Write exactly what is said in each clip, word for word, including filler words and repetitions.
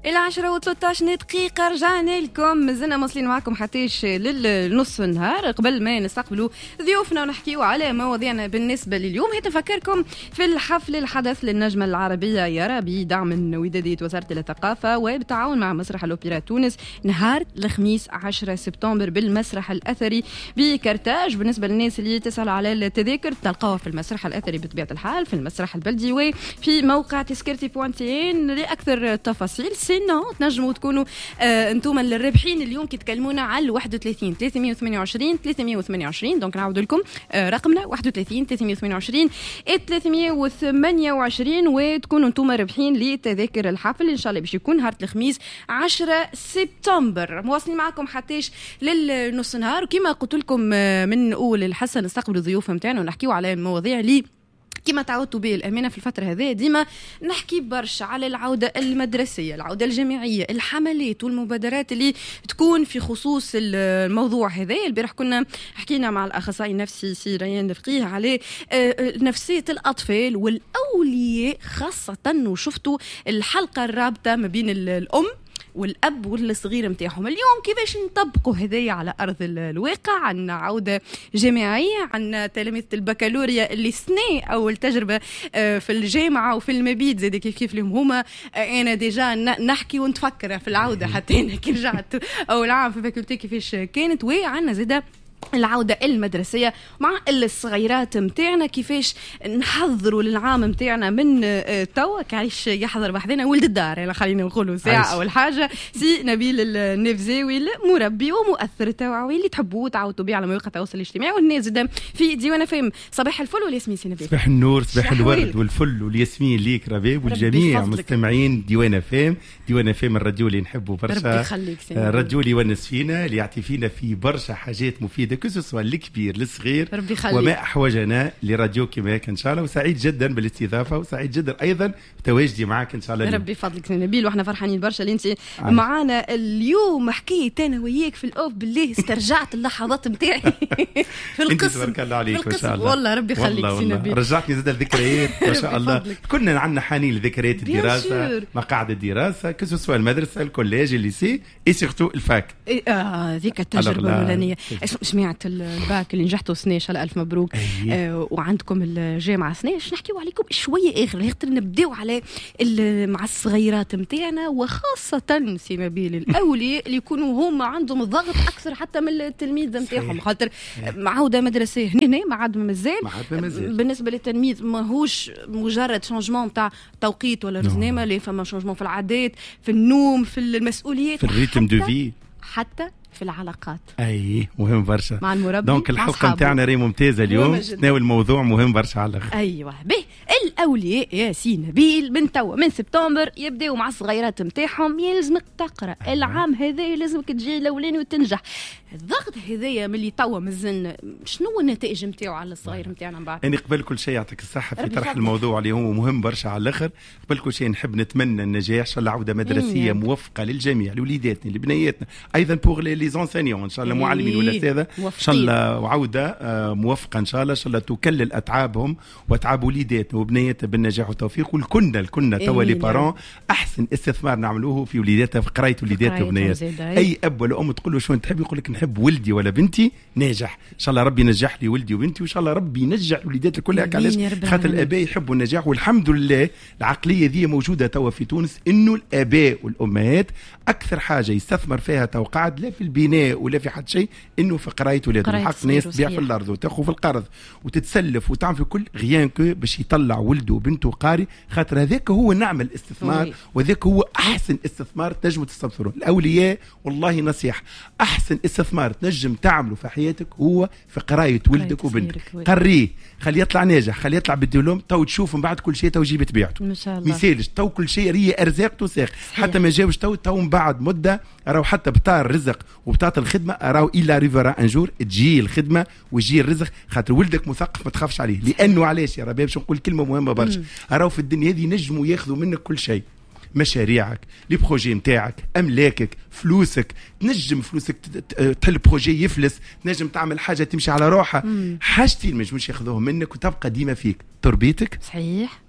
العشرة وثلاثة دقيقة رجعنا لكم، مازلنا مواصلين معكم حتىش للنصف النهار. قبل ما نستقبلوا ضيوفنا ونحكيوا على مواضيعنا بالنسبة لليوم، هي تفكركم في الحفل الحدث للنجمة العربية يارا بدعم من ودادية وزارة الثقافة وبالتعاون مع مسرح الأوبرا تونس نهار الخميس عشرة سبتمبر بالمسرح الأثري بكرتاج. بالنسبة للناس اللي تسأل على التذاكر تلقاوها في المسرح الأثري بطبيعة الحال في المسرح البلدي وفي موقع تذكرتي بوانتين لأكثر تفاصيل. سينو تنجموا تكونوا آه انتم الرابحين اليوم كي تكلمونا على واحد وثلاثين ثلاثمية وثمانية وعشرين ثلاثمية وثمانية وعشرين. دونك نعاود لكم آه رقمنا واحد وثلاثين ثلاثمية وثمانية وعشرين ثلاثمية وثمانية وعشرين وتكونوا انتم رابحين لتذاكر الحفل ان شاء الله باش يكون نهار الخميس عشرة سبتمبر. مواصلين معكم حتىش للنص نهار، وكما قلت لكم آه من اول الحسن نستقبلوا ضيوف نتاعنا ونحكيوا على المواضيع اللي كما تعودتوا به الأمانة في الفترة هذه. ديما نحكي برشا على العودة المدرسية، العودة الجامعية، الحملات والمبادرات اللي تكون في خصوص الموضوع هذا. البارح كنا حكينا مع الأخصائي النفسي سي ريان فقيه على نفسية الأطفال والأولياء خاصة، وشفتوا الحلقة الرابطة ما بين الأم والأب والصغير متاعهم. اليوم كيفاش نطبقوا هذايا على أرض الواقع؟ عنا عودة جامعية، عنا تلاميذ البكالوريا اللي سنة أول تجربة في الجامعة وفي المبيت زي كيف كيف لهم هما. أنا ديجا نحكي ونتفكر في العودة حتى أنا كي رجعت أول عام في فاكولتي كيفاش كانت. وعنا زيدا العودة المدرسية مع الصغيرات متاعنا، كيفاش نحضروا للعام متاعنا من توا. كعيش يحضر بحذنا ولد الدار، يعني خلينا نقولوا ساعة أول حاجة سي نبيل النفزاوي مربي ومؤثر توعوي اللي تحبوه تعودوا بيه على مواقع التواصل الاجتماعي والناس ده في ديوان فهم. صباح الفل والياسمين سي نبيل. صباح النور، صباح الورد والفل والياسمين ليك رباب والجميع مستمعين ديوان فهم. ديوان فهم الراديو اللي نحبه برشا، ربي يخليك سي نبيل. الراديو اللي يونس فينا، اللي يعطي فينا في برشا حاجات مفيدة كسوسوا الكبير الصغير، وما أحوجنا لراديو كما هيك إن شاء الله. وسعيد جدا بالاستضافة وسعيد جدا أيضا بتواجدي معك إن شاء الله. ربي فضلك سي نبيل، وإحنا فرحانين برشا اللي أنت معانا اليوم. حكيت أنا وياك في الأوف بالله، استرجعت اللحظات متاعي في القصة. تبارك الله عليك ما شاء الله، والله ربي يخليك سي نبيل، رجعتني زاد الذكريات ما شاء الله. كنا عندنا حنين لذكريات الدراسة، مقاعد الدراسة كسوسوا المدرسة الكوليج الليسي اي سيرتو الفاك. اه ذيك التجربة الأولانية. سمعت الباك اللي نجحتوا سناش، على ألف مبروك. آه وعندكم الجامعة سناش، نحكيوا عليكم شوية آخر خاطر نبداو على مع الصغيرات متاعنا، وخاصة سي نبيل الأولياء اللي يكونوا هم عندهم ضغط أكثر حتى من التلميذ متاعهم، خاطر عودة مدرسية هنا ما عاد مازال. بالنسبة للتلميذ ماهوش مجرد شانجمون تاع توقيت ولا رزنامة، لا فما شانجمون في العادات، في النوم، في المسؤوليات، في الريتم دو في، حتى في العلاقات. اي مهم برشا مع المربي. دونك الحلقه نتاعنا راهي ممتازه اليوم، تناول موضوع مهم برشا على الاخر. ايوه به الاولياء يا سي نبيل من توا من سبتمبر يبداو مع الصغيرات نتاعهم. يلزمك تقرا أه. العام هذا لازمك تجي الاولاني وتنجح. الضغط هذايا ملي توا مازلنا، شنو النتائج نتاعو على الصغير نتاعنا من بعد؟ انا قبل كل شيء يعطيك الصحه في طرح الموضوع اللي هو مهم برشا على الاخر. قبل كل شيء نحب نتمنى النجاح، ان شاء الله عوده مدرسيه مم. موفقه للجميع، لوليداتنا لبنياتنا، ايضا بوغ لي زونسينيون ان شاء الله، معلمين ولا ساده ان شاء الله، وعوده موفقه ان شاء الله. ان شاء الله تكلل اتعابهم واتعاب وليداتنا وبنياتنا بالنجاح والتوفيق. والكنا الكنا توا لي بارون احسن استثمار نعملوه في وليداتنا، في قرايه وليداتنا وبنياتنا. اي اب ولا ام تقول له شو تحب، يقول لك نحب ولدي ولا بنتي ناجح. ان شاء الله ربي ينجح لي ولدي وبنتي، وان شاء الله ربي ينجح وليدات الكل. علاش؟ خاطر الاباء يحبوا النجاح، والحمد لله العقليه ذي موجوده توا في تونس، انه الاباء والامهات اكثر حاجه يستثمر فيها توقعت لا في البناء ولا في حد شيء، انه في قرايه ولادهم. حق ناس تبيع في الارض وتاخذ في القرض وتتسلف وتعمل في كل غيان كو باش يطلع ولده وبنته قاري، خاطر هذاك هو نعمل الاستثمار، وذاك هو احسن استثمار تنجموا تستثمرون. الاولياء والله نصيحه، احسن استثمار تنجم تعمله في حياتك هو في قرايه ولدك وبنتك. قريه، خليه يطلع ناجح، خليه يطلع بالدبلوم، تو تشوف من بعد كل شيء تو جيب تبيعته ما شاء الله. مثالش تو كل شيء هي ارزاق توساق، حتى ما جاوش تو تو من بعد مده راهو حتى بتاع الرزق وبتاع الخدمه راهو الا ريفرا ان جور تجي الخدمه ويجي الرزق. خاطر ولدك مثقف ما تخافش عليه، لانه علاش يا ربي باش نقول كلمه مهمه برشا، راهو في الدنيا هذه نجموا ياخذوا منك كل شيء، مشاريعك، لي بروجي نتاعك، املاكك، فلوسك. تنجم فلوسك تحل بروجي يفلس، تنجم تعمل حاجه تمشي على روحها. حاجتين ما ينجموش ياخذوهم منك وتبقى ديما فيك، تربيتك صحيح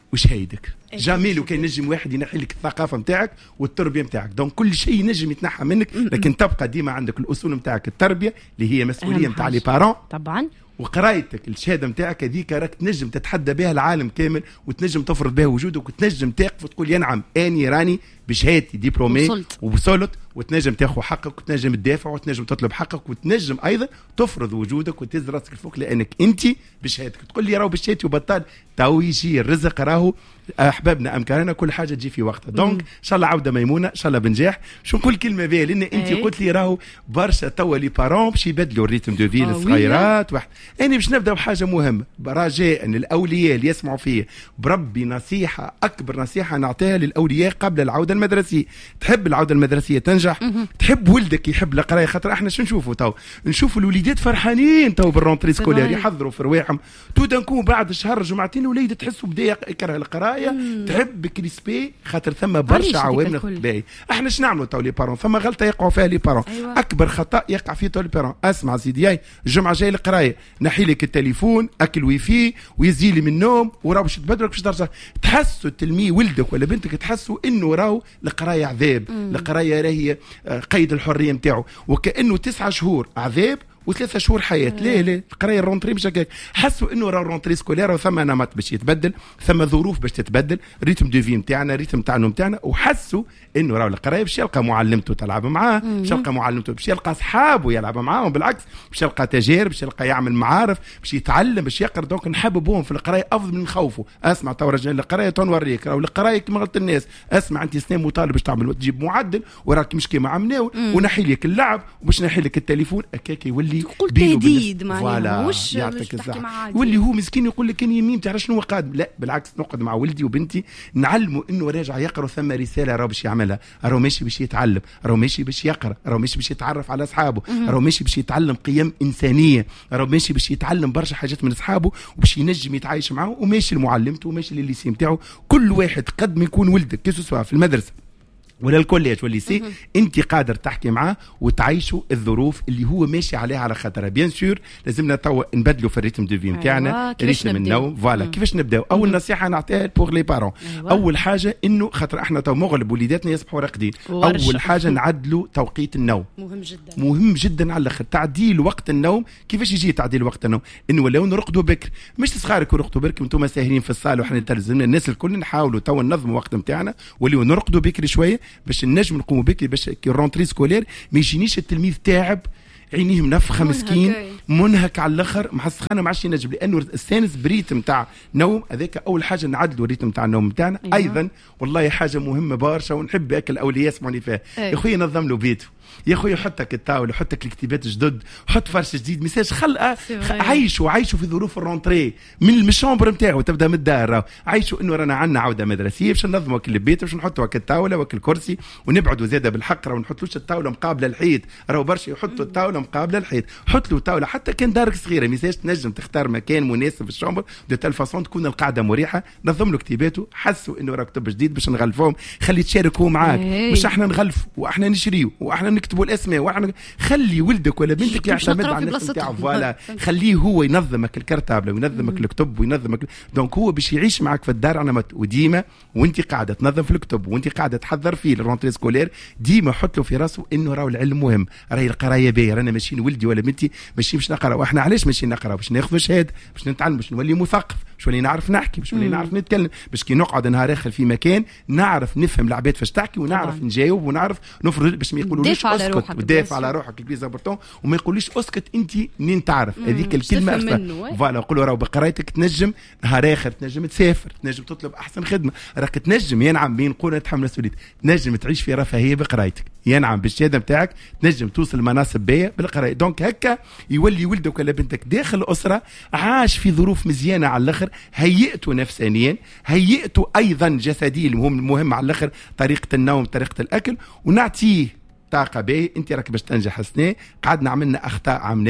وشهيدك. جامي لو كان نجم واحد ينحي لك الثقافه نتاعك والتربيه نتاعك، دونك كل شيء نجم يتنحى منك، لكن تبقى ديما عندك الاصول نتاعك التربيه اللي هي مسؤوليه نتاع لي بارون طبعا، وقرايتك الشهاده نتاعك هذيك راك تنجم تتحدى بها العالم كامل وتنجم تفرض بها وجودك وتنجم تقف وتقول يا نعم اني راني بشهادتي ديبلومي وصلت. ووصلت، وتنجم تاخذ حقك وتنجم تدافع وتنجم تطلب حقك وتنجم ايضا تفرض وجودك وتهز راسك الفوق لانك انت بشهادتك. تقول لي راهو بشهادتي وبطال، تو يجي الرزق راهو احبابنا امكاننا كل حاجه تجي في وقتها. دونك ان شاء الله عوده ميمونه، ان شاء الله بنجاح. شو نقول كلمه بها لان انت قلت لي راهو برشا توا لي بارون باش يبدلوا الريتم دو في للصغيرات واحد. انا باش نبدا بحاجه مهمه رجاء ان الاولياء اللي يسمعوا فيا بربي نصيحه اكبر نصيحه نعطيها للاولياء قبل العوده المدرسيه. تحب العوده المدرسيه تنجح، تحب ولدك يحب القرايه، خاطر احنا شو نشوفوا تو نشوفوا الوليدات فرحانين تو بالرونتري سكولير يحضروا في رواحهم تو نكون بعد شهر جمعتين الوليد تحسوا بدا يكره القرايه، تحب كريسبي خاطر ثم برشا عوامل باهي. احنا شنو نعملوا تو لي بارون؟ ثم غلطه يقعوا فيها لي بارون. أيوة. اكبر خطا يقع فيه تو لي بارون. اسمع سيدي الجمعه جاي القرايه، نحي لك التليفون اكل ويفي ويزيلي من النوم وراه باش تبدلك باش ترجع. تحسوا التلميذ ولدك ولا بنتك تحسوا انه راهو القرايه عذاب، القرايه راهي قيد الحريه نتاعو، وكانه تسعة شهور عذاب وثلاثة شهور حياه. ليه ليه القرايه الرونتري مش هكاك. حسوا انه راه الرونتري سكولير وثم نمط باش يتبدل، ثم ظروف باش تتبدل، ريتم دو في نتاعنا ريتم تاع النوم نتاعنا، وحسوا انه راه القرايه باش يلقى معلمته تلعب معاه، باش يلقى معلمته باش يلقى اصحابه يلعب معاهم، بالعكس باش يلقى تجارب، باش يلقى يعمل معارف، باش يتعلم، باش يقرا. دونك نحببوهم في القرايه افضل من نخوفوا. اسمع تو رجال القرايه تو نوريك راهو القرايه كما قلت الناس. اسمع انت سنه مطالب باش تعمل تجيب معدل وراك مش كيما عملناو ونحي لك اللعب وباش نحي لك التليفون هكاك يولي جديد معناها مش يعطيك الصحة. واللي هو مسكين يقول لك اني يمين تعرف شنو قادم. لا بالعكس نقعد مع ولدي وبنتي نعلمه انه راجع يقرا ثم رساله راه باش يعملها، راه ماشي باش يتعلم، راه ماشي باش يقرا، راه ماشي باش يتعرف على اصحابه، راه ماشي باش يتعلم قيم انسانيه، راه ماشي باش يتعلم برشا حاجات من اصحابه وباش ينجم يتعايش معه، وماشي لمعلمته وماشي للليسي نتاعو. كل واحد قد ما يكون ولدك كيسوا في المدرسه ولا الكوليج ولا سي انت قادر تحكي معاه وتعيشوا الظروف اللي هو ماشي عليها على خاطرها. بيان سور لازمنا تو نبدلوا في الريتم دو في نتاعنا، ريتم النوم. فوالا كيفاش نبداو؟ اول نصيحه نعطيها بوغ لي بارون. اول حاجه انه خاطر احنا تو مغلب وليداتنا يصبحوا راقدين، اول حاجه نعدلوا توقيت النوم. مهم جدا مهم جدا على الاخر. تعديل وقت النوم. كيفاش يجي تعديل وقت النوم؟ انه ولاو نرقدوا بكر، مش صغارك يرقدوا بكر انتم ساهرين في الصاله وحنا تلزمنا الناس الكل نحاولوا تو ننظموا وقت نتاعنا وليو نرقدوا بكري شويه باش النجم نقوموا بكري، باش كي الرونتري سكولير ما يجينيش التلميذ تاعب عينيه منفخه مسكين منهك على الاخر محسخانه ما عادش ينجم، لانه السانس بريتم تاع نوم هذاك. اول حاجه نعدلوا الريتم تاع النوم نتاعنا. أيوة. ايضا والله حاجه مهمه برشا ونحب هكا الاولياء يسمعوني فيها. أيوة. يا خويا نظم له بيته، يا خويا حطك الطاوله، حطك الكتيبات جدد، حط فرش جديد، ميساج خلقه عيشوا عيشوا في ظروف الرونتري من الشامبر نتاعو تبدا من الدار. عيشوا انه رانا عندنا عوده مدرسيه باش ننظموا كل البيت، باش نحطوا هكا الطاوله وكل الكرسي ونبعدوا زاده بالحق، راه نحطلوش الطاوله مقابله الحيط، راهو برشا يحطوا الطاوله مقابله الحيط. حط له طاوله حتى كان دارك صغيره ميساج تنجم تختار مكان مناسب في الشامبر دو تال فاصون تكون القعده مريحه. نظم له كتيباته، حسوا انه راه كتب جديد باش نغلفوهم، خلي تشارك هو معاك، مش احنا نغلفوا واحنا نشريو واحنا نكتبوا الاسماء واحنا. خلي ولدك ولا بنتك يعتمد على النفس نتاعو. فوالا خليه هو ينظمك الكرتابله وينظمك الكتب وينظمك. دونك هو باش يعيش معك في الدار على مت، وديما وانت قاعده تنظم في الكتب وانت قاعده تحضر فيه الرونتري سكولير ديما حط له في راسه انه راهو العلم مهم، راهي القرايه باهيه، رانا ماشيين ولدي ولا بنتي ماشيين باش نقرا. واحنا علاش ماشيين نقرا؟ باش ناخذ شهاده، باش نتعلم، باش نولي مثقف، باش نولي نعرف نحكي، باش نولي نعرف نتكلم، باش كي نقعد نهار اخر في مكان نعرف نفهم العباد فاش تحكي ونعرف طبعا. نجاوب ونعرف نفرض باش ما يقولوليش اسكت ودافع على روحك الكليز امبورطون، وما يقوليش اسكت انت منين تعرف هذيك الكلمه. فوالا نقولوا راهو بقرايتك تنجم نهار اخر تنجم تسافر، تنجم تطلب احسن خدمه، راك تنجم يا نعم بين نقول نتحمل مسؤوليتك، تنجم تعيش في رفاهيه بقرايتك، يا نعم بالشهاده نتاعك تنجم توصل مناصب باهيه بالقرايه. دونك هكا يولي ولدك ولا بنتك داخل الاسره عاش في ظروف مزيانه على الاخر، هيئته نفسانيا، هيئته ايضا جسديا المهم مهم على الاخر، طريقه النوم، طريقه الاكل، ونعطيه طاقه باهيه. انت راك باش تنجح السنه، قعدنا عملنا اخطاء عمناول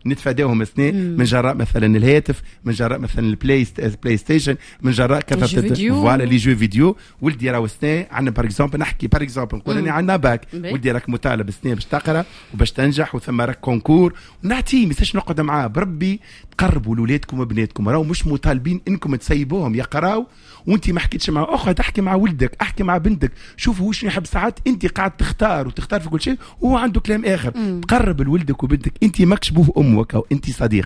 نتفاداهم اثنين من جراء مثلا الهاتف، من جراء مثلا البلاي بلاي ستيشن، من جراء كثره فوالا لي جو فيديو. ولدي راهو سنه عندنا باغ اكزومبل، نحكي باغ اكزومبل نقول اني عندنا باك، ولدي راك مطالب سنه باش تقرا وباش تنجح وثم راك كونكور، ونعطيه ميساج نقعد معاه بربي تقربوا لولادكم وبناتكم، راهو مش مطالبين انكم تسيبوهم يقراوا وانت ما حكيتش معاه. اقعد احكي مع ولدك، احكي مع بنتك، شوفوا واش يحب. ساعات انت قاعد تختار وتختار في كل شيء وهو عنده كلام اخر. مم. تقرب لولدك وبنتك، انت ماكش بوه امك او انت صديق.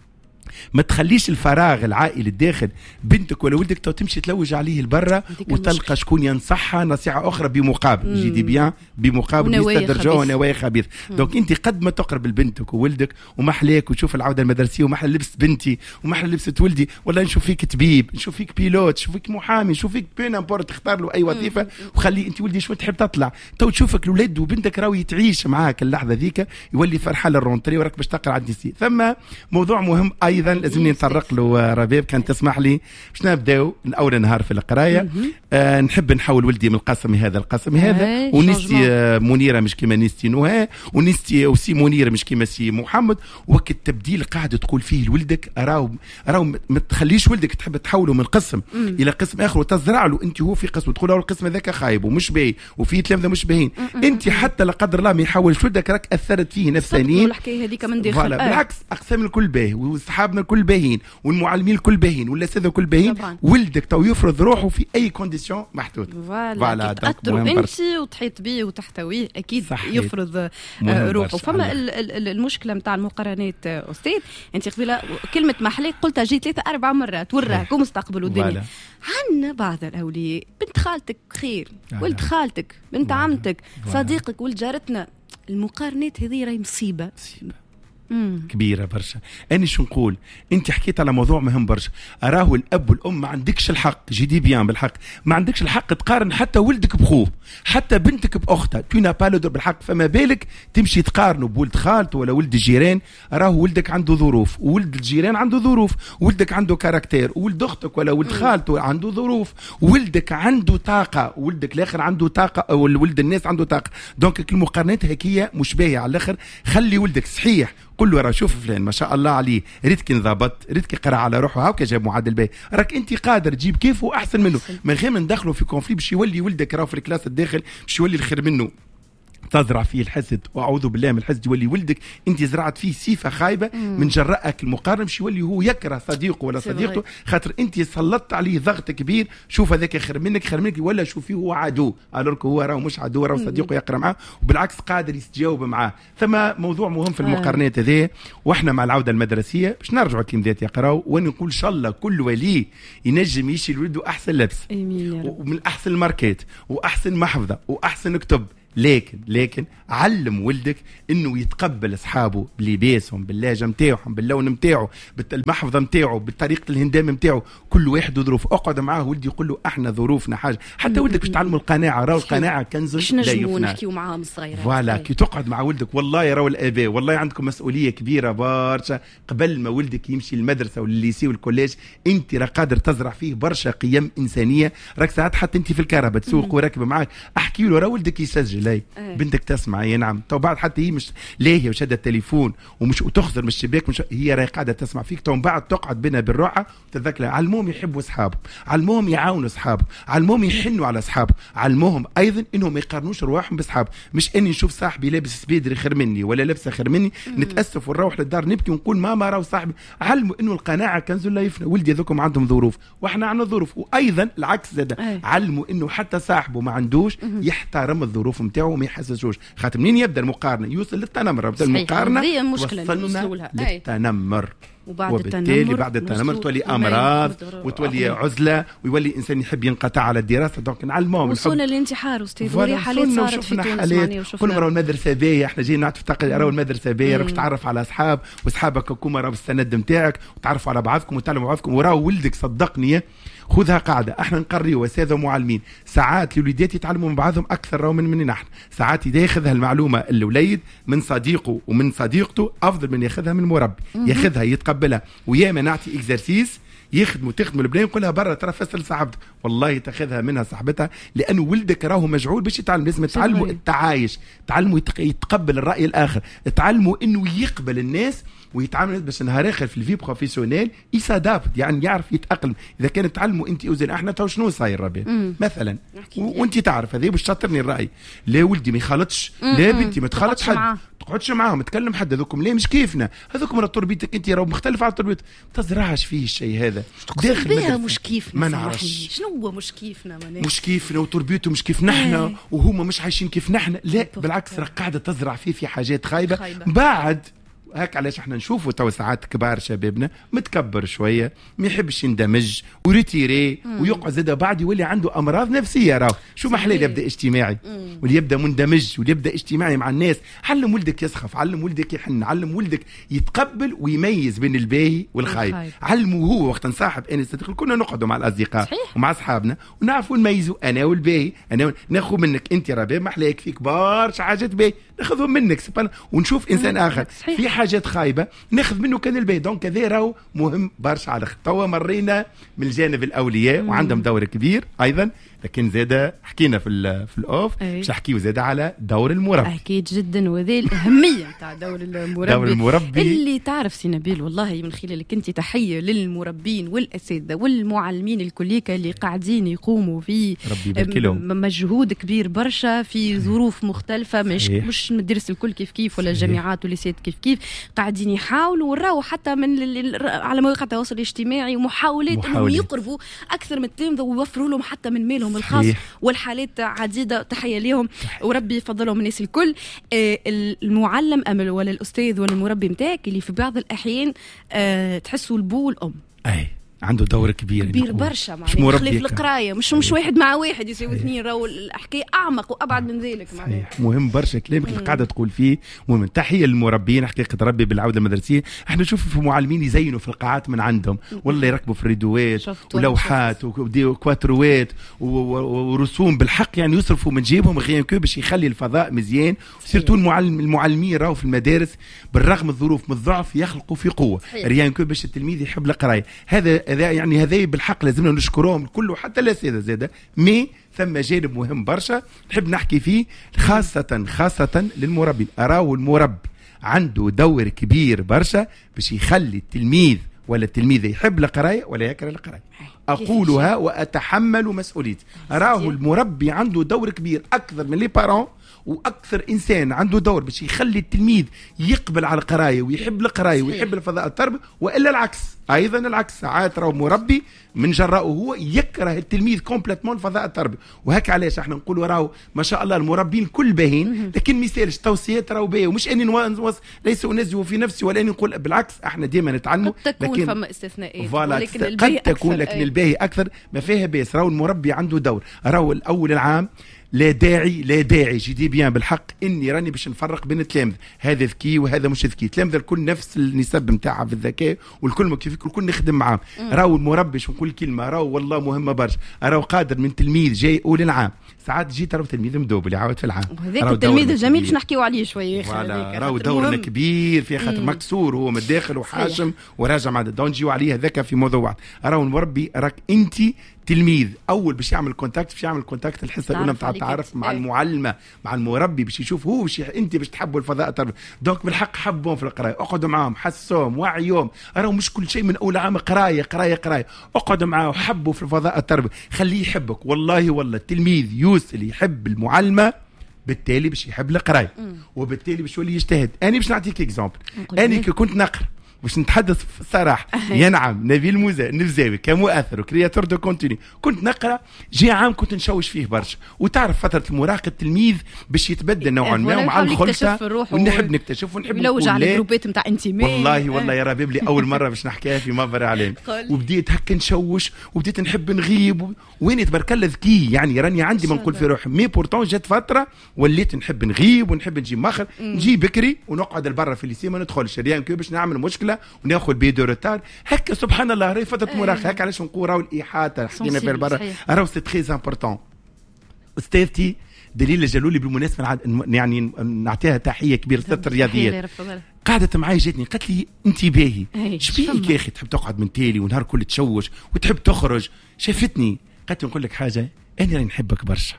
ما تخليش الفراغ العائلي الداخل بنتك ولا ولدك تو تمشي تلوج عليه البرة وتلقى شكون ينصحها نصيحة أخرى بمقابل جي دي بيان بمقابل يستدرجوه ونوايا خبيث. دونك أنت قد ما تقرب لبنتك وولدك ومحليك وتشوف العودة المدرسية ومحل لبس بنتي ومحل لبسة ولدي، ولا نشوف فيك طبيب، نشوف فيك بيلوت، نشوف فيك محامي، نشوف فيك بينامبور، تختار له أي وظيفة وخلي أنت ولدي شو تحب تطلع. تو تشوفك الولد وبنتك راهو يتعيش معاك اللحظة ذيك، يولي فرحان للرونتري وراك باش تقرا عند النسي. ثم موضوع مهم أيضا لازمني نطرق له ربيب، كان تسمح لي باش نبداو من اول نهار في القرايه. آه نحب نحول ولدي من القسم هذا القسم هذا، ونستي آه منيره مش كيما نستي نهى، ونستي وسي منيره مش كيما سي محمد. وقت التبديل قاعد تقول فيه لولدك راهو راهو ما تخليش ولدك تحب تحوله من قسم مم. الى قسم اخر وتزرع له انت هو في قسم، تقول له القسم هذاك خايب ومش باهي وفي تلامذه مش باهين. انت حتى لا قدر الله ما يحولش ولدك راك اثرت فيه نفسانيا. الحكايه هذيك من داخل آه. بالعكس اقسام الكل باهي واصحابنا الكل باهيين والمعلمين الكل باهين والاساتذه الكل باهين. ولدك تو يفرض روحه في اي كونديسيون محدود. فوالا تاثروا انت وتحيط به وتحتويه اكيد صحيح. يفرض روحه. فما المشكله نتاع المقارنات استاذ، انت قبيله كلمه محلي قلتها جي ثلاثه اربع مرات وراكم مستقبل الدنيا. عندنا بعض الاولياء بنت خالتك خير، ولد خالتك، بنت عمتك، صديقك، ولد جارتنا. المقارنات هذه راهي مصيبه مم. كبيرة برشا. أنا شو نقول، أنت حكيت على موضوع مهم برشا. أراه الأب والأم ما عندكش الحق، جي دي بيان بالحق، ما عندكش الحق تقارن حتى ولدك بخوه، حتى بنتك بأختها. تو نا با لو دور بالحق. فما بالك تمشي تقارنه بولد خالته ولا ولد الجيران. أراه ولدك عنده ظروف، وولد الجيران عنده ظروف، ولدك عنده كاركتير، وولد أختك ولا ولد خالته عنده ظروف، ولدك عنده طاقة، ولدك الآخر عنده طاقة، أو ولد الناس عنده طاقة. دونك المقارنات هكية مش باهية على الآخر. خلي ولدك صحيح قل له راه شوف فلان ما شاء الله عليه، ريت كي انضبط، ريت كي قرا على روحه، هاكا جاب معدل باهي، راك انت قادر تجيب كيفه احسن منه. من غير ما ندخلوا في كونفلي باش يولي ولدك راه في الكلاس الداخل باش يولي الخير منه. تزرع فيه الحسد، واعوذ بالله من الحسد، يولي ولدك انت زرعت فيه صفه خايبه مم. من جراءك المقارنه باش يولي هو يكره صديقه ولا صديقته، خاطر انت سلطت عليه ضغط كبير. شوف هذاك خير منك خير منك، ولا شوف فيه هو عدو، الوغ هو راه مش عدو، راه صديقه يقرا معاه وبالعكس قادر يتجاوب معاه. ثم موضوع مهم في المقارنات هذه. واحنا مع العوده المدرسيه باش نرجعوا التلميذات يقراوا، ونقول ان شاء الله كل ولي ينجم يشي لولده احسن لبس ومن احسن الماركات واحسن محفظه واحسن كتب. لكن لكن علم ولدك انه يتقبل اصحابه بلباسهم، باللاجه نتاعهم، باللون نتاعو، بالمحفظه نتاعو، بطريقه الهندام نتاعو. كل واحد ظروف. اقعد معاه ولدي يقول له احنا ظروفنا حاجه. حتى ولدك باش تعلموا القناعه، راهو القناعه كنز لا يفنى. نحكيو معاهم الصغيره فوالا كي تقعد مع ولدك والله راهو الاباء والله عندكم مسؤوليه كبيره برشا. قبل ما ولدك يمشي للمدرسه والليسي والكوليج انت راه قادر تزرع فيه برشا قيم انسانيه. راك ساعات حتى انت في الكهرباء تسوق وراكب معاك، احكي له راه ولدك يسجل هاي أه. بنتك تسمع يا نعم. تو بعد حتى هي مش لاهيه وشاده التليفون ومش وتخزر من الشباك، مش هي راهي قاعده تسمع فيك. تو بعد تقعد بينها بالروحه وتذكر. علموهم يحبوا اصحابهم، علموهم يعاونوا اصحابهم، علموهم يحنوا على اصحابهم، علموهم ايضا انهم ما يقارنوش رواحهم باصحابهم. مش اني نشوف صاحبي لابس سبيدري خير مني ولا لابسه خير مني نتاسف ونروح للدار نبكي ونقول ماما راهو صاحبي. علموا انه القناعه كنز لا يفنى. ولدي هذوكم عندهم ظروف واحنا عندنا ظروف، وايضا العكس زاد. علموا انه حتى صاحبه ما عندوش يحترم الظروف نتاعو وما يحسسوش. خاطر منين يبدا المقارنه؟ يوصل للتنمر. بدا المقارنه وصلنا للتنمر، وبعد وبالتالي التنمر بعد التنمر تولي امراض وتولي عزله ويولي انسان يحب ينقطع على الدراسه. دونك نعلموهم وصلنا للانتحار استاذ. ولي حالات صارت في تونس معني كل مره المدرسه باهيه. احنا جايين نعرف راهو المدرسه باهيه، راك تتعرف على اصحاب واصحابك هكوما راهو السند نتاعك وتعرفوا على بعضكم وتعلموا بعضكم. وراهو ولدك صدقني خذها قاعده، احنا نقريو اساتذه ومعلمين ساعات الوليدات يتعلموا من بعضهم اكثر راهو من مننا احنا. ساعات ياخذها المعلومه الوليد من صديقه ومن صديقته افضل من ياخذها من المربي. ياخذها يتقبلها. وياما نعطي اكزرسيس يخدموا تخدموا البنيه يقول لها برا ترى فسر صاحبته، والله تاخذها منها صاحبتها لانه ولدك راهو مجعول باش يتعلم. لازم تعلموا التعايش، تعلموا يتقبل الراي الاخر، تعلموا انه يقبل الناس ويتعامل باش نهار اخر في الفي بروفيسيونيل يسادابت، يعني يعرف يتاقلم. اذا كان تعلموا انت وزين احنا تو شنو صاير ربي مثلا وانت تعرف هذه باش تشطرني الراي، لا ولدي ما يخالطش، لا بنتي ما تخالطش حد، تقعدش معاهم تكلم حد، هذوكم ليه مش كيفنا، هذوكم راه تربيتك انت راه مختلف على تربيتك، ما تزرعش فيه الشيء هذا داخل بها. مش كيفنا ما نعرفش شنو هو مش كيفنا، مش كيفنا وتربيته مش كيف نحنا وهما مش عايشين كيف نحنا، لا بالعكس راه قاعده تزرع فيه في حاجات خايبه, خايبة. بعد هاك علاش احنا نشوفوا تو ساعات كبار شبابنا متكبر شويه، ما يحبش يندمج وريتيري ويقعد زاد بعد يولي عنده امراض نفسيه. راهو شو محلى اللي يبدا اجتماعي واللي يبدا مندمج واللي يبدا اجتماعي مع الناس. علم ولدك يسخف، علم ولدك يحن، علم ولدك يتقبل ويميز بين الباهي والخايب. علمه هو وقت نصاحب انا صديق كنا نقعدوا مع الاصدقاء صحيح. ومع اصحابنا ونعرفوا نميزوا انا والباهي، انا ناخذ منك انت ربي محلى يكفيك برشا حاجات باهي ناخذهم منك ونشوف انسان اخر صحيح. في حاجات خايبه ناخذ منه كان الباهي. دونك هذا راهو مهم برشا على توا مرينا من الجانب الاولياء مم. وعندهم دور كبير ايضا، لكن زاده حكينا في في الاوف باش نحكيو زاده على دور المربي. اكيد جدا، وهذه الاهميه نتاع دور المربي. دور المربي اللي تعرف سي نبيل والله من خلالك انت تحيه للمربين والاساتذه والمعلمين الكليكه اللي قاعدين يقوموا في مجهود كبير برشا في ظروف مختلفه، مش مش المدارس الكل كيف كيف ولا الجامعات والليسيات كيف كيف، قاعدين يحاولوا وراو حتى من على مواقع التواصل الاجتماعي ومحاولات انهم يقربوا اكثر من التلامذه ويوفروا لهم حتى من مالهم الخاص صحيح. والحالات عديده، تحيه لهم وربي يفضلهم الناس الكل. آه المعلم امل ولا الاستاذ ولا المربي نتاعك اللي في بعض الاحيان آه تحسوا البو والام اي عنده دور كبير كبير برشا معناها خليف القرايه، مش مش واحد مع واحد يساوي اثنين، راهو الحكايه اعمق وابعد من ذلك معناها. مهم برشا كلامك اللي قاعده تقول فيه مهم. تحيه للمربين حقيقه ربي بالعوده المدرسيه. احنا نشوف في معلمين يزينوا في القاعات من عندهم والله يركبوا في الريدوات ولوحات وكواتروات ورسوم بالحق، يعني يصرفوا من جيبهم غير كو باش يخلي الفضاء مزيان. سيرتو المعلم المعلمين راهو في المدارس بالرغم من الظروف من الضعف يخلقوا في قوه ريان كو باش التلميذ يحب القرايه. هذا هذا يعني هذا بالحق لازمنا نشكرهم كله حتى الاساتذه زاده. مي ثم جانب مهم برشا نحب نحكي فيه خاصه خاصه للمربي. اراو المربي عنده دور كبير برشا باش يخلي التلميذ ولا التلميذه يحب القرايه ولا يكره القرايه. اقولها واتحمل مسؤوليتي. اراو المربي عنده دور كبير اكثر من لي بارون، واكثر انسان عنده دور باش يخلي التلميذ يقبل على القرايه ويحب القرايه ويحب الفضاء التربوي، والا العكس ايضا العكس. ساعات راهو مربي من جراءه هو يكره التلميذ كومبليتمون الفضاء التربوي. وهكا علاش احنا نقولوا راهو ما شاء الله المربين كل باهين، لكن مثالش توصيات راهو باهيه، ومش اني نوص ليس انزه في نفسي ولا اني نقول بالعكس. احنا ديما نتعلموا لكن فما استثناءات ولكن قد تكون لكن الباهي اكثر ما فيها باس. راهو المربي عنده دور. راهو الاول العام لا داعي لا داعي جدي بيان بالحق اني راني باش نفرق بين التلامذه، هذا ذكي وهذا مش ذكي. التلامذه الكل نفس النسب نتاعها في الذكاء والكل كيف الكل نخدم معاهم. راهو المربي شو نقول كلمه راهو والله مهمه برشا. راهو قادر من تلميذ جاي اول العام ساعات جيت راهو تلميذ مدوب اللي عاود في العام، هذاك التلميذ الجميل باش نحكيو عليه شويه. راهو دور كبير في خاطر مكسور هو من الداخل وحاشم وراجع مع دون نجيو عليه هذاك في موضوع واحد. راهو المربي راك انت تلميذ اول باش يعمل كونتاكت باش يعمل كونتاكت الحصه الاولى نتاع التعارف مع المعلمه مع المربي باش يشوف هو باش انت باش تحبوا الفضاء التربوي. دونك بالحق حبهم في القرايه، اقعدوا معاهم حسوهم وعيهم. راهو مش كل شيء من اول عام قرايه قرايه قرايه، اقعدوا معاه وحبوا في الفضاء التربوي، خليه يحبك. والله والله التلميذ يوصل يحب المعلمه بالتالي باش يحب القرايه وبالتالي باش يولي يجتهد. انا باش نعطيك اكزامبل. انا كي كنت نقرا باش نتحدث صراحه ينعم نبيل موزة نفزاوي كمؤثر وكرياتور دو كونتيني كنت نقرا جي عام كنت نشوش فيه برشا. وتعرف فتره المراهقه التلميذ باش يتبدل نوعا ما ومع الخلطه ونحب نكتشف ونحب نلوج على الجروبات نتاع انتماء. والله والله يا ربيب لي اول مره باش نحكيها في مبر علينا وبديت هكا نشوش وبديت نحب نغيب و... وين تبارك الله ذكي يعني راني عندي ما نقول في روحي. مي بورتون جات فتره وليت نحب نغيب ونحب نجي مخر نجي بكري ونقعد البرا في الليسي ما ندخلش ريان كي باش نعمل مشكله وناخذ بيدو روتار هكا. سبحان الله راهي فتره مراهقه هكا. علاش نقول راهو الاحاطه حكينا في البرا راهو سي تري امبورطون. استاذتي دليل الجلولي بالمناسبه يعني نعطيها تحيه كبيره ست الرياضيات قعدت معي جاتني قالت لي انت باهي شبيك يا اخي تحب تقعد من تالي ونهار كل تشوش وتحب تخرج. شافتني قالت لي نقول لك حاجه انا راني نحبك برشا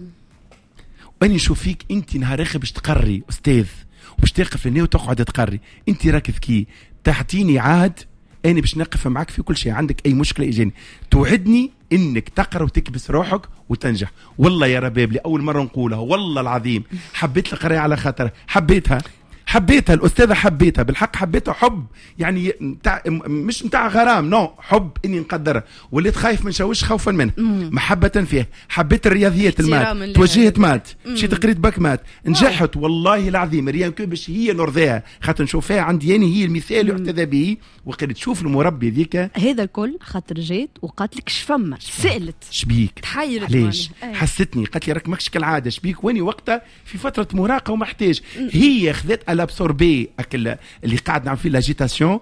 واني نشوف فيك انت نهار اخر باش تقري استاذ وباش تقف هنا وتقعد تقري انت راك ذكي تعطيني عهد انا باش نقف معك في كل شيء عندك اي مشكله اجاني توعدني انك تقرا وتكبس روحك وتنجح. والله يا رباب لي اول مره نقولها والله العظيم حبيت القرايه على خاطر حبيتها حبيتها الأستاذة حبيتها بالحق حبيتها حب يعني متاع مش متاع غرام نو حب إني نقدرها وليت خايف من شوش خوفا منه محبة فيه. حبيت الرياضيات المات توجهت مات مشيت قريت باك مات نجحت والله العظيم ريان كو باش هي نرضيها خاطر نشوفها عندي يعني هي المثال يحتذى به وقلت تشوف المربي ذيك هذا الكل خاطر جات وقالت لك شفما سألت شبيك تحيرت ليش حستني قالت لي راك ماكش كالعادة شبيك واني وقتها في فترة مراهقة ومحتاج هي خذت الابسوربي اكل اللي قاعد نعمل فيه لاجيتاسيون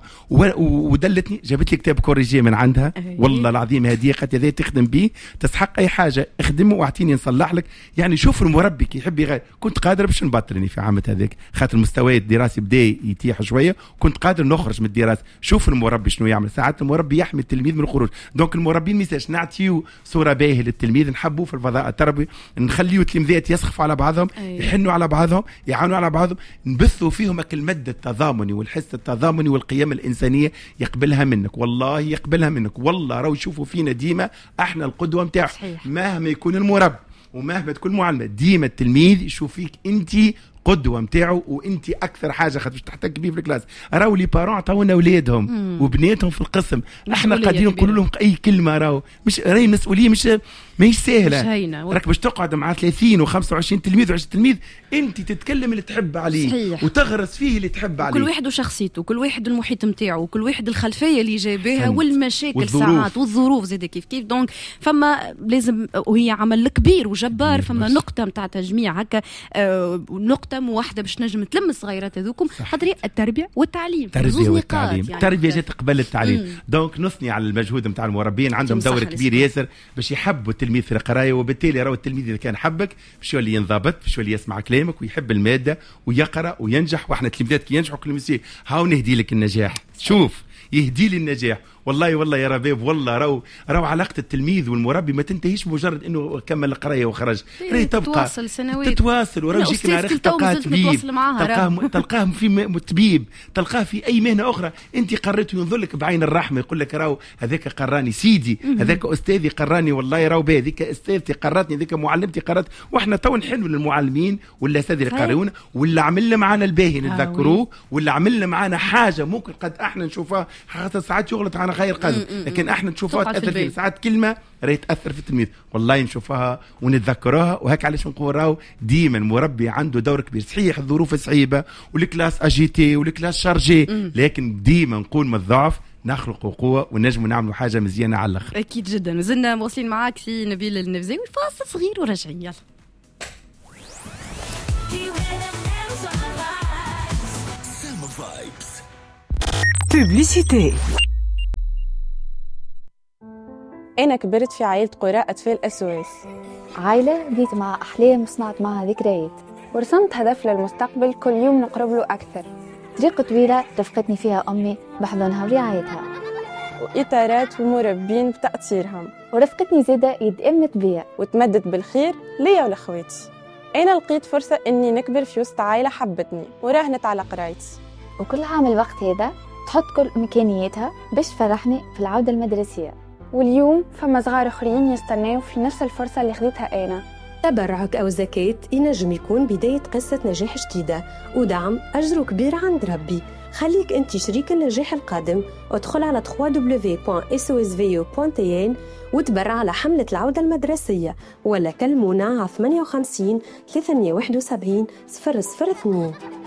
ودلتني جابت لي كتاب كوريجي من عندها والله العظيم هذه قالت هذا تخدم به تسحق اي حاجه اخدمه واعطيني نصلح لك. يعني شوف المربي كي يحب يغير كنت قادر باش نبطلني في عامة هذاك خاطر المستوى الدراسي بدا يتيح شويه كنت قادر نخرج من الدراسه. شوف المربي شنو يعمل ساعات المربي يحمي التلميذ من الخروج. دونك المربي ميساج نعطيو صوره باهيه للتلميذ نحبوه في الفضاء التربوي نخليو التلميذات يسخفوا على بعضهم يحنوا على بعضهم يعانوا على بعضهم نبثوا فيهم المادة التضامني والحس التضامني والقيم الإنسانية يقبلها منك والله يقبلها منك والله راهو يشوفوا فينا ديما احنا القدوة متاعه مهما يكون المربي ومهما تكون معلمة ديما التلميذ يشوف فيك انت قدوة متاعه وانت اكثر حاجه خاطر تحتك بيه في الكلاس. راهو لي بارون عطاونا اولادهم وبناتهم في القسم احنا قاعدين نقول لهم اي كلمه راهو مش راهي مسؤوليه مش ماهيش سهله راك باش تقعد مع ثلاثين وخمسة وعشرين تلميذ وعشرين تلميذ انت تتكلم اللي تحب عليه صحيح. وتغرس فيه اللي تحب عليه كل واحد وشخصيته كل واحد المحيط نتاعو كل واحد الخلفيه اللي جاي بها والمشاكل والظروف. ساعات والظروف زاد كيف كيف دونك فما لازم وهي عمل كبير وجبار فما نقطه نتاع تجميع هكا آه نقطه موحده باش نجم تلم الصغيرات هذوكم خاطر التربيه والتعليم التربيه والتعليم يعني التربيه جات قبل التعليم مم. دونك نثني على المجهود نتاع المربين عندهم دور كبير ياسر باش يحبوا التلميذ في القرايه وبالتالي راهو التلميذ اذا كان حبك باش يولي ينضبط باش يولي يسمع كلامك ويحب الماده ويقرا وينجح. واحنا التلميذات كي ينجحوا كل مسيء هاو نهدي لك النجاح شوف يهدي لي النجاح والله والله يا رباب والله راهو راهو علاقه التلميذ والمربي ما تنتهيش بمجرد انه كمل القرايه وخرج راهي تبقى تتواصل سنوات تتواصل وراهو يجيك معرفه تلقاه طبيب تلقاه تلقاه في طبيب تلقاه في اي مهنه اخرى انت قريت ينظر لك بعين الرحمه يقول لك راهو هذاك قراني سيدي هذاك استاذي قراني والله راهو به هذيك استاذتي قراتني هذيك معلمتي قرات. واحنا تو نحن للمعلمين ولا اساتذه اللي قاريونا ولا عملنا معنا الباهي نتذكروه ولا عملنا معنا حاجه ممكن قد احنا نشوفها خاطر ساعات يغلط على غير قصد لكن احنا نشوفها تاثر في ساعات كلمه راهي تاثر في التلميذ والله نشوفها ونتذكروها. وهيك علاش نقول راهو ديما المربي عنده دور كبير. صحيح الظروف صعيبه والكلاس اجيتي والكلاس شارجي لكن ديما نقول من الضعف نخلقوا قوه ونجموا نعملوا حاجه مزيانه على الاخر. اكيد جدا مازلنا مواصلين معاك في نبيل النفزاوي فاصل صغير وراجعين يلا. بوبليسيتي. أنا كبرت في عائلة قراء أطفال أسواس عائلة بديت مع أحلام وصنعت معها ذكريات ورسمت هدف للمستقبل كل يوم نقرب له أكثر. طريقة طويلة رفقتني فيها أمي بحضنها ورعايتها وإطارات ومربين بتأثيرهم ورفقتني زادة يد أمت بيا وتمدد بالخير ليا ولأخواتي. أنا لقيت فرصة إني نكبر في وسط عائلة حبتني وراهنت على قرايتي وكل عام الوقت هذا تحط كل إمكانياتها باش تفرحني في العودة المدرسية. واليوم فما صغار اخرين يستناو في نفس الفرصه اللي خديتها انا. تبرعك او زكاه ينجم يكون بدايه قصه نجاح جديده ودعم اجره كبير عند ربي. خليك انت شريك النجاح القادم وادخل على دبليو دبليو دبليو دوت اس او اس في او دوت ان وتبرع على حمله العوده المدرسيه ولا كلمونا على ثمانية وخمسين ثلاثمية وواحد وسبعين صفر صفر اثنين.